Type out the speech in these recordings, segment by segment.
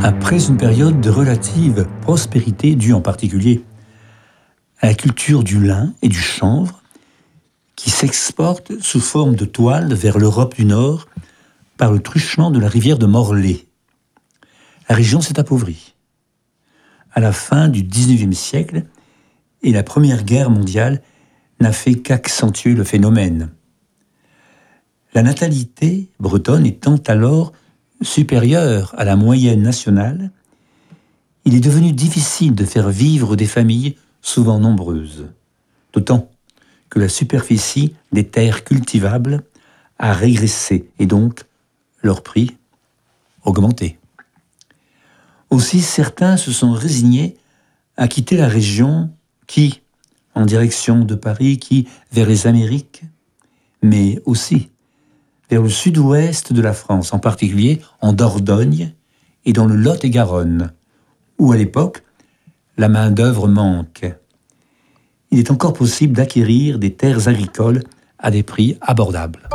après une période de relative prospérité due en particulier à la culture du lin et du chanvre qui s'exporte sous forme de toile vers l'Europe du Nord par le truchement de la rivière de Morlaix. La région s'est appauvrie. À la fin du XIXe siècle, et la Première Guerre mondiale n'a fait qu'accentuer le phénomène. La natalité bretonne étant alors supérieure à la moyenne nationale, il est devenu difficile de faire vivre des familles souvent nombreuses, d'autant que la superficie des terres cultivables a régressé et donc leur prix augmenté. Aussi, certains se sont résignés à quitter la région qui, en direction de Paris, qui vers les Amériques, mais aussi vers le sud-ouest de la France, en particulier en Dordogne et dans le Lot-et-Garonne, où à l'époque, la main-d'œuvre manque. Il est encore possible d'acquérir des terres agricoles à des prix abordables.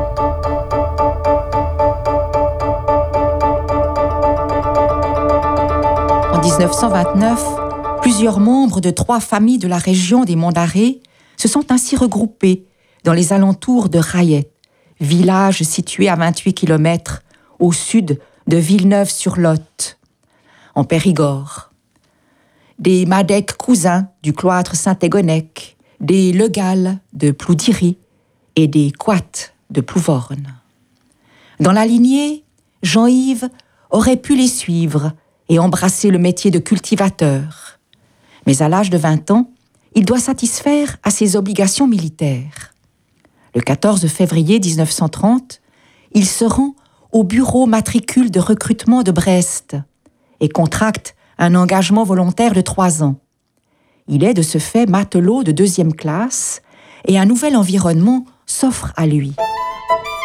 En 1929, plusieurs membres de 3 familles de la région des Monts d'Arrée se sont ainsi regroupés dans les alentours de Rayet, village situé à 28 km au sud de Villeneuve-sur-Lot, en Périgord. Des Madec cousins du cloître Saint-Égonec, des Legal de Ploudiry et des Coat de Plouvorne. Dans la lignée, Jean-Yves aurait pu les suivre et embrasser le métier de cultivateur. Mais à l'âge de 20 ans, il doit satisfaire à ses obligations militaires. Le 14 février 1930, il se rend au bureau matricule de recrutement de Brest et contracte un engagement volontaire de 3 ans. Il est de ce fait matelot de 2e classe et un nouvel environnement s'offre à lui.